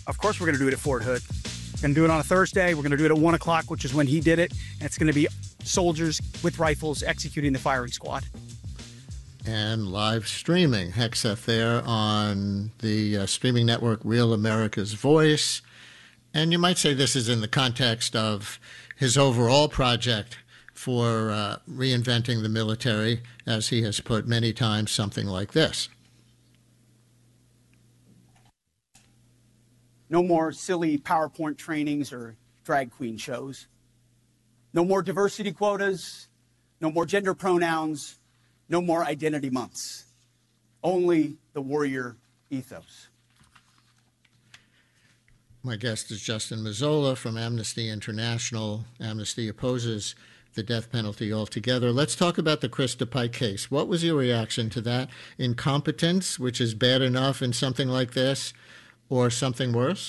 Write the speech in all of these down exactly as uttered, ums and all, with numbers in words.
Of course, we're going to do it at Fort Hood. We're going to do it on a Thursday. We're going to do it at one o'clock, which is when he did it. And it's going to be soldiers with rifles executing the firing squad. And live streaming, Hegseth there on the uh, streaming network Real America's Voice. And you might say this is in the context of his overall project for uh, reinventing the military, as he has put many times, something like this. No more silly PowerPoint trainings or drag queen shows. No more diversity quotas. No more gender pronouns. No more identity months. Only the warrior ethos. My guest is Justin Mazzola from Amnesty International. Amnesty opposes the death penalty altogether. Let's talk about the Krista Pike case. What was your reaction to that? Incompetence, which is bad enough in something like this, or something worse?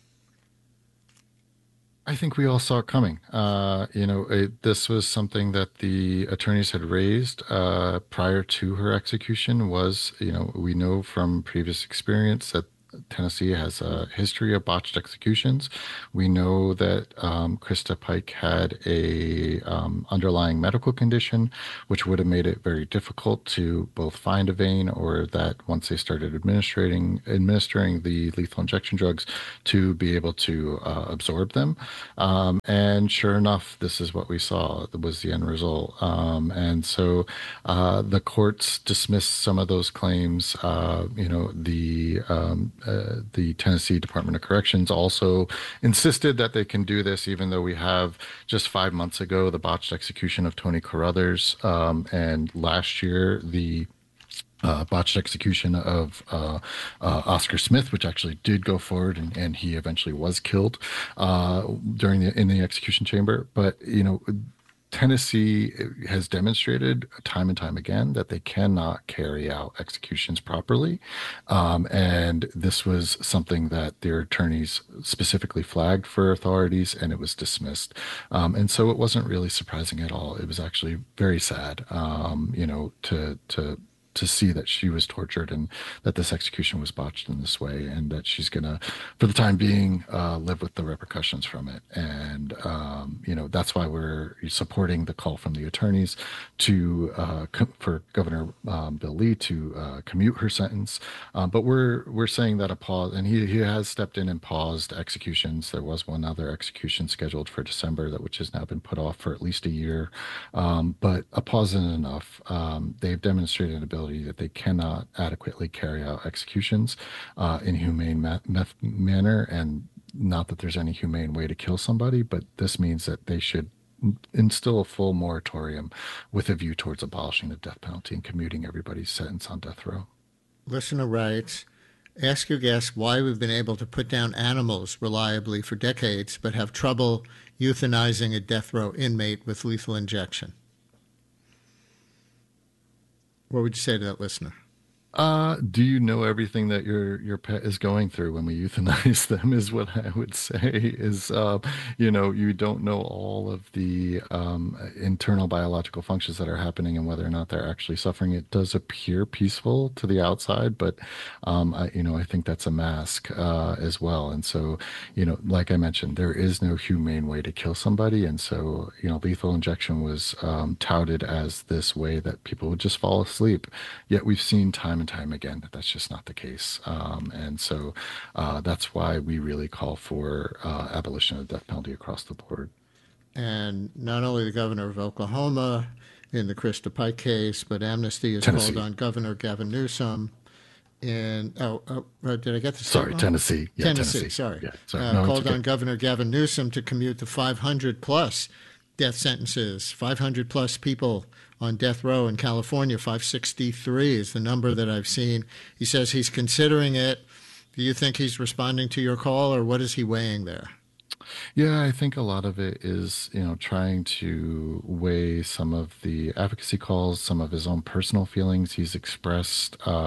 I think we all saw it coming. Uh, you know, it, this was something that the attorneys had raised uh, prior to her execution. Was, you know, we know from previous experience that Tennessee has a history of botched executions. We know that um, Krista Pike had a um, underlying medical condition, which would have made it very difficult to both find a vein, or that once they started administering administering the lethal injection drugs, to be able to uh, absorb them. Um, and sure enough, this is what we saw. That was the end result. Um, and so uh, the courts dismissed some of those claims. Uh, you know, the um, Uh, the Tennessee Department of Corrections also insisted that they can do this, even though we have just five months ago the botched execution of Tony Carruthers, um, and last year the uh, botched execution of uh, uh, Oscar Smith, which actually did go forward, and, and he eventually was killed uh, during the in the execution chamber. But you know, Tennessee has demonstrated time and time again that they cannot carry out executions properly. Um, and this was something that their attorneys specifically flagged for authorities, and it was dismissed. Um, and so it wasn't really surprising at all. It was actually very sad, um, you know, to, to, to see that she was tortured and that this execution was botched in this way, and that she's going to, for the time being, uh, live with the repercussions from it. And, um, you know, that's why we're supporting the call from the attorneys to, uh, com- for Governor um, Bill Lee to uh, commute her sentence. Um, but we're, we're saying that a pause, and he, he has stepped in and paused executions. There was one other execution scheduled for December, that which has now been put off for at least a year. Um, but a pause isn't enough. Um, they've demonstrated an ability that they cannot adequately carry out executions uh, in a humane ma- meth- manner, and not that there's any humane way to kill somebody, but this means that they should instill a full moratorium with a view towards abolishing the death penalty and commuting everybody's sentence on death row. Listener writes, ask your guest why we've been able to put down animals reliably for decades but have trouble euthanizing a death row inmate with lethal injection. What would you say to that listener? Uh, do you know everything that your your pet is going through when we euthanize them, is what I would say. Is, uh, you know, you don't know all of the um, internal biological functions that are happening and whether or not they're actually suffering. It does appear peaceful to the outside, but, um, I, you know, I think that's a mask uh, as well. And so, you know, like I mentioned, there is no humane way to kill somebody. And so, you know, lethal injection was um, touted as this way that people would just fall asleep. Yet we've seen time and time again that that's just not the case. Um, and so uh, that's why we really call for uh, abolition of the death penalty across the board. And not only the governor of Oklahoma in the Krista Pike case, but Amnesty has Tennessee. called on Governor Gavin Newsom in, oh, oh did I get the Sorry, wrong? Tennessee. Yeah, Tennessee, Tennessee. sorry. Yeah, sorry. Uh, No, called okay. on Governor Gavin Newsom to commute the five hundred plus death sentences, five hundred plus people on death row in California. five sixty-three is the number that I've seen. He says he's considering it. Do you think he's responding to your call, or what is he weighing there? Yeah, I think a lot of it is, you know, trying to weigh some of the advocacy calls, some of his own personal feelings. He's expressed um,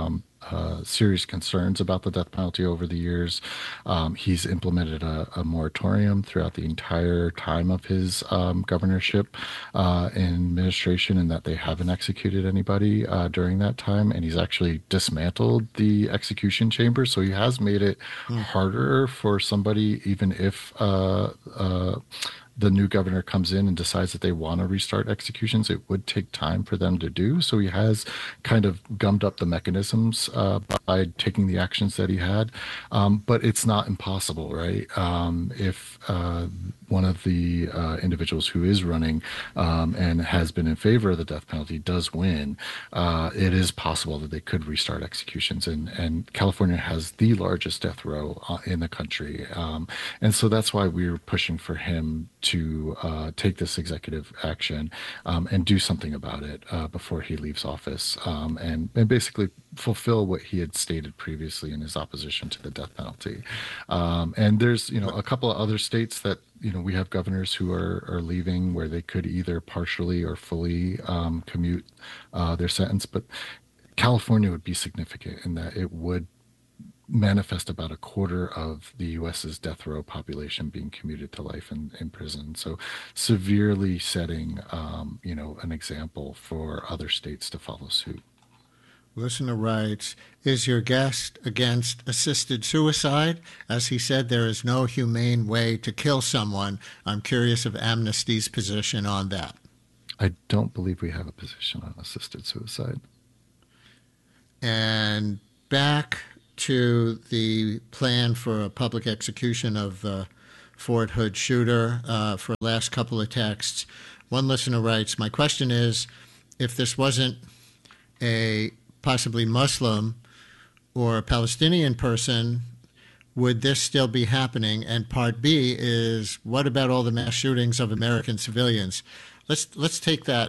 uh, serious concerns about the death penalty over the years. Um, he's implemented a, a moratorium throughout the entire time of his um, governorship uh, and administration, and that they haven't executed anybody uh, during that time. And he's actually dismantled the execution chamber, so he has made it mm. harder for somebody, even if uh, uh, the new governor comes in and decides that they want to restart executions, it would take time for them to do. So he has kind of gummed up the mechanisms uh, by taking the actions that he had. Um, but it's not impossible, right? Um, if uh, one of the uh, individuals who is running um, and has been in favor of the death penalty does win, uh, it is possible that they could restart executions. And, and California has the largest death row uh, in the country. Um, and so that's why we're pushing for him to uh, take this executive action um, and do something about it uh, before he leaves office, um, and, and basically fulfill what he had stated previously in his opposition to the death penalty. Um, and there's, you know, a couple of other states that, you know, we have governors who are, are leaving where they could either partially or fully um, commute uh, their sentence. But California would be significant in that it would manifest about a quarter of the U S's death row population being commuted to life in, in prison. So severely setting, um, you know, an example for other states to follow suit. Listener writes, is your guest against assisted suicide? As he said, there is no humane way to kill someone. I'm curious of Amnesty's position on that. I don't believe we have a position on assisted suicide. And back to the plan for a public execution of the Fort Hood shooter uh, for the last couple of texts. One listener writes, my question is, if this wasn't a possibly Muslim or a Palestinian person, would this still be happening? And part B is, what about all the mass shootings of American civilians? Let's let's take that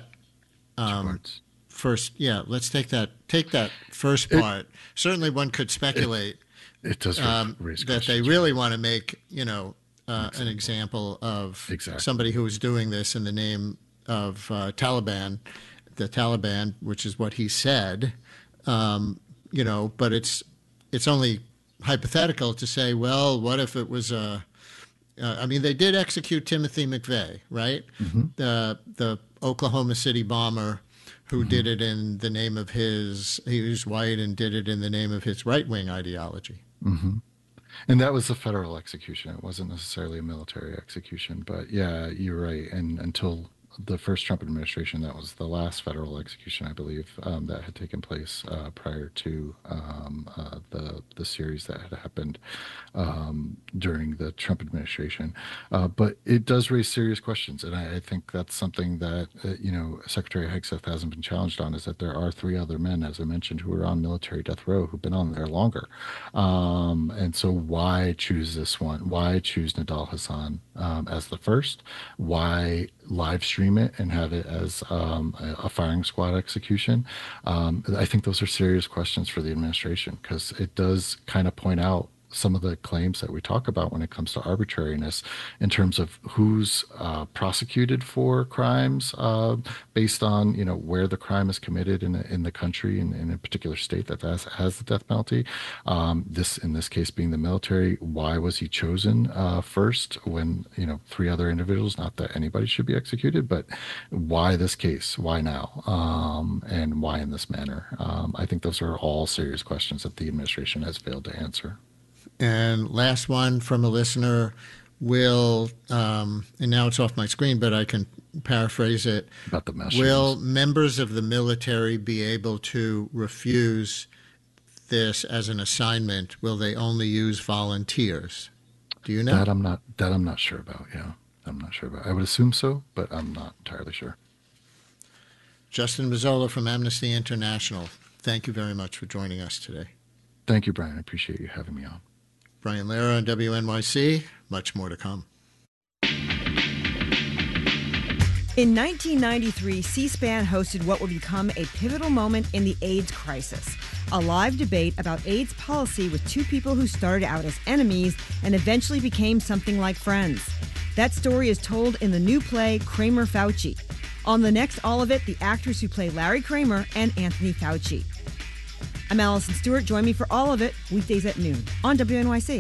um, first. Yeah, let's take that take that first part. It, Certainly, one could speculate it, it does um, raise that they really want to make, you know, uh, an example of exactly. somebody who is doing this in the name of uh, Taliban, the Taliban, which is what he said. Um, you know, but it's it's only hypothetical to say, well, what if it was a uh, I mean, they did execute Timothy McVeigh, right? Mm-hmm. The the Oklahoma City bomber who mm-hmm. did it in the name of his, he was white and did it in the name of his right-wing ideology. Mm-hmm. And that was a federal execution. It wasn't necessarily a military execution. But yeah, you're right. And until the first Trump administration, that was the last federal execution, I believe, um, that had taken place uh, prior to um, uh, the the series that had happened um, during the Trump administration. Uh, but it does raise serious questions, and I, I think that's something that uh, you know Secretary Hegseth hasn't been challenged on, is that there are three other men, as I mentioned, who are on military death row who've been on there longer. Um, and so why choose this one? Why choose Nidal Hasan um, as the first? Why live stream it and have it as um, a, a firing squad execution? Um, I think those are serious questions for the administration, because it does kind of point out some of the claims that we talk about when it comes to arbitrariness in terms of who's uh, prosecuted for crimes uh, based on, you know, where the crime is committed in, in the country and in a particular state that has, has the death penalty. Um, this, in this case, being the military. Why was he chosen uh, first when, you know, three other individuals, not that anybody should be executed, but why this case? Why now? Um, and why in this manner? Um, I think those are all serious questions that the administration has failed to answer. And last one from a listener, will, um, and now it's off my screen, but I can paraphrase it. About the mass Will shootings. members of the military be able to refuse this as an assignment? Will they only use volunteers? Do you know? That I'm not, that I'm not sure about, yeah. I'm not sure about. I would assume so, but I'm not entirely sure. Justin Mazzola from Amnesty International, thank you very much for joining us today. Thank you, Brian. I appreciate you having me on. Brian Lehrer on W N Y C. Much more to come. In nineteen ninety-three, C-SPAN hosted what would become a pivotal moment in the AIDS crisis, a live debate about AIDS policy with two people who started out as enemies and eventually became something like friends. That story is told in the new play, Kramer Fauci. On the next All of It, the actors who play Larry Kramer and Anthony Fauci. I'm Allison Stewart. Join me for all of it weekdays at noon on W N Y C.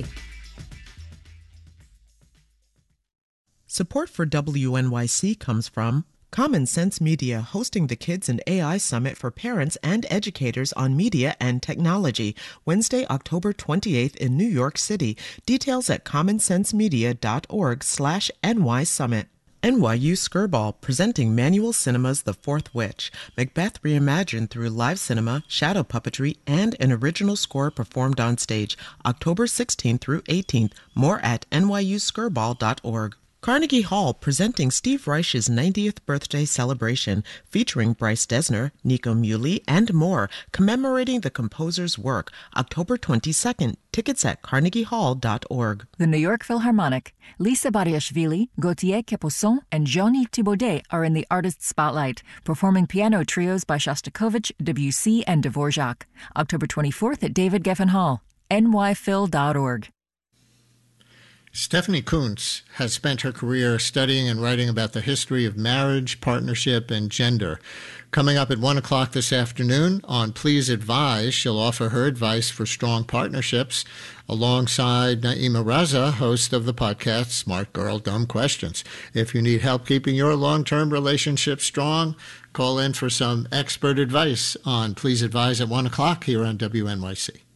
Support for W N Y C comes from Common Sense Media, hosting the Kids and A I Summit for parents and educators on media and technology, Wednesday, October twenty-eighth in New York City. Details at commonsensemedia.org slash NY Summit. N Y U Skirball, presenting Manual Cinema's The Fourth Witch, Macbeth reimagined through live cinema, shadow puppetry, and an original score performed on stage, October sixteenth through eighteenth. More at N Y U skirball dot org. Carnegie Hall, presenting Steve Reich's ninetieth birthday celebration, featuring Bryce Dessner, Nico Muhly, and more, commemorating the composer's work, October twenty-second. Tickets at carnegie hall dot org. The New York Philharmonic, Lisa Bariashvili, Gauthier Capuçon, and Jean-Yves Thibaudet are in the Artist Spotlight, performing piano trios by Shostakovich, Debussy, and Dvorak. October twenty-fourth at David Geffen Hall, N Y phil dot org. Stephanie Coontz has spent her career studying and writing about the history of marriage, partnership, and gender. Coming up at one o'clock this afternoon on Please Advise, she'll offer her advice for strong partnerships alongside Naima Raza, host of the podcast Smart Girl, Dumb Questions. If you need help keeping your long-term relationship strong, call in for some expert advice on Please Advise at one o'clock here on W N Y C.